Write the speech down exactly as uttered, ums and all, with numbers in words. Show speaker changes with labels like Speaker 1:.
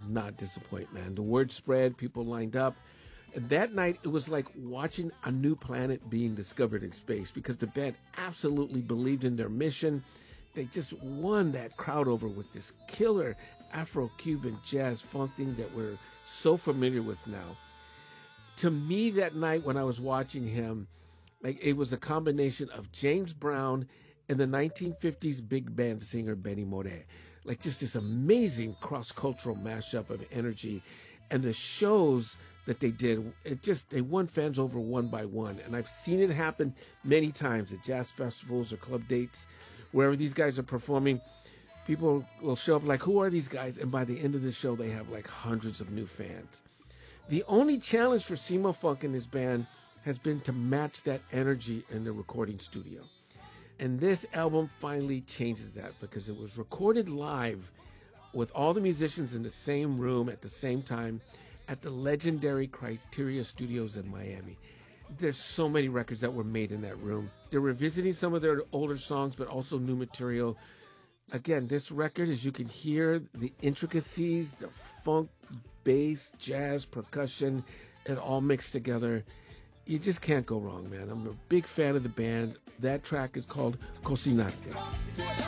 Speaker 1: not disappoint, man. The word spread, people lined up. And that night, it was like watching a new planet being discovered in space because the band absolutely believed in their mission. They just won that crowd over with this killer Afro-Cuban jazz funk thing that we're so familiar with now. To me, that night when I was watching him, like it was a combination of James Brown and the nineteen fifties big band singer Benny Moré. Like just this amazing cross-cultural mashup of energy. And the shows that they did, it just, they won fans over one by one. And I've seen it happen many times at jazz festivals or club dates, wherever these guys are performing. People will show up like, who are these guys? And by the end of the show, they have like hundreds of new fans. The only challenge for Simo Funk and his band has been to match that energy in the recording studio. And this album finally changes that because it was recorded live with all the musicians in the same room at the same time at the legendary Criteria Studios in Miami. There's so many records that were made in that room. They're revisiting some of their older songs, but also new material. Again, this record, as you can hear, the intricacies, the funk, bass, jazz, percussion, it all mixed together. You just can't go wrong, man. I'm a big fan of the band. That track is called Cocinarte.